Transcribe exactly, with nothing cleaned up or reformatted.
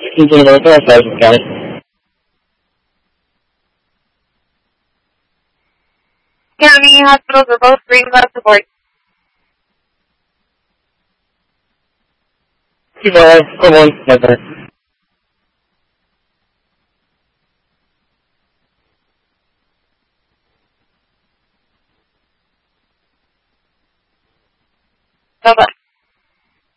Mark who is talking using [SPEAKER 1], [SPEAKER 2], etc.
[SPEAKER 1] Continue to the Pleasant County.
[SPEAKER 2] County hospitals are both free without support.
[SPEAKER 1] Two five, four one, nine five.